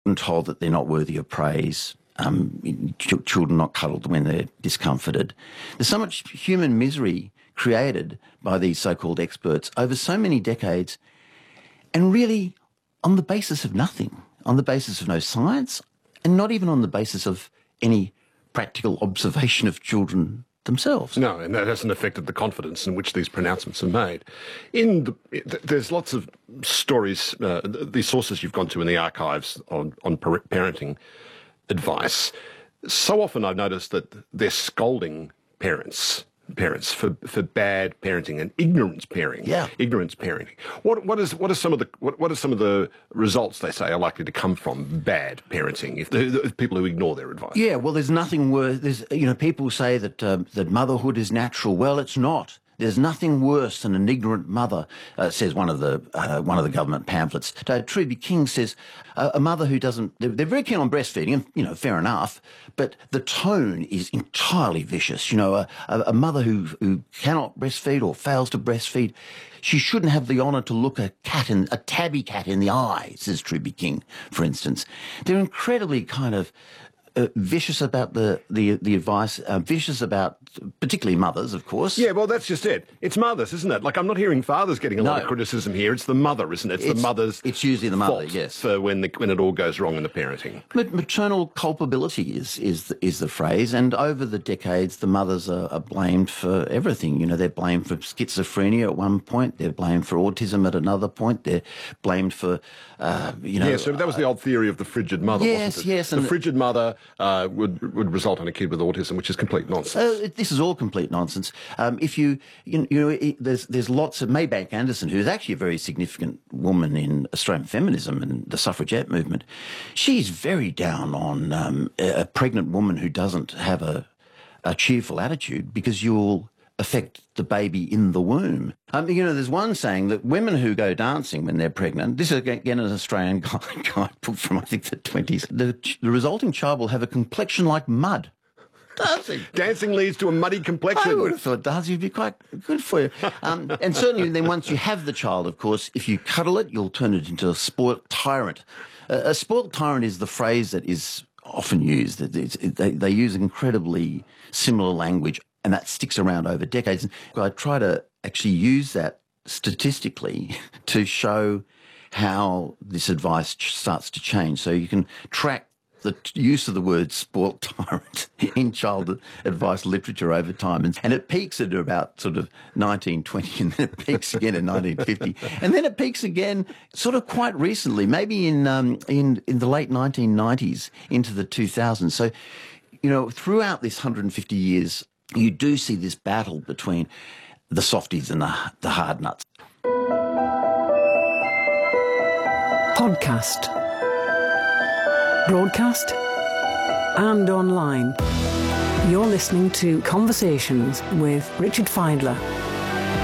and told that they're not worthy of praise, children not cuddled when they're discomforted. There's so much human misery created by these so-called experts over so many decades, and really on the basis of nothing, on the basis of no science, and not even on the basis of any practical observation of children themselves. No, and that hasn't affected the confidence in which these pronouncements are made. There's lots of stories, these sources you've gone to in the archives on parenting advice. So often I've noticed that they're scolding parents for bad parenting and ignorance parenting. Yeah. Ignorance parenting. What are some of the results they say are likely to come from bad parenting if the people who ignore their advice? Yeah, well, there's nothing worse. People say that that motherhood is natural. Well, it's not. There's nothing worse than an ignorant mother, says one of the government pamphlets. Truby King says a mother who doesn't. They're very keen on breastfeeding, and fair enough. But the tone is entirely vicious. A mother who cannot breastfeed or fails to breastfeed, she shouldn't have the honour to look a tabby cat in the eye, says Truby King, for instance. They're incredibly kind of vicious about the advice, vicious about particularly mothers, of course. Yeah, well, that's just it. It's mothers, isn't it? Like, I'm not hearing fathers getting a lot of criticism here. It's the mother, isn't it? It's the mother's. It's usually the mother, fault yes. for when it all goes wrong in the parenting. Maternal culpability is the phrase, and over the decades, the mothers are blamed for everything. They're blamed for schizophrenia at one point. They're blamed for autism at another point. They're blamed for, Yeah, so that was the old theory of the frigid mother, wasn't it? Yes. The frigid mother would result in a kid with autism, which is complete nonsense. This is all complete nonsense. There's lots of Maybank Anderson, who's actually a very significant woman in Australian feminism and the suffragette movement. She's very down on a pregnant woman who doesn't have a cheerful attitude, because you'll affect the baby in the womb. There's one saying that women who go dancing when they're pregnant, this is again an Australian guidebook from, I think, the 20s, the resulting child will have a complexion like mud. Dancing leads to a muddy complexion. I would have thought dancing would be quite good for you. And certainly then once you have the child, of course, if you cuddle it, you'll turn it into a spoilt tyrant. A spoilt tyrant is the phrase that is often used. They use incredibly similar language, and that sticks around over decades. I try to actually use that statistically to show how this advice starts to change. So you can track the use of the word spoilt tyrant in child advice literature over time. And it peaks at about sort of 1920, and then it peaks again in 1950. And then it peaks again sort of quite recently, maybe in the late 1990s into the 2000s. So, throughout this 150 years, you do see this battle between the softies and the hard nuts. Podcast. Broadcast and online. You're listening to Conversations with Richard Fidler.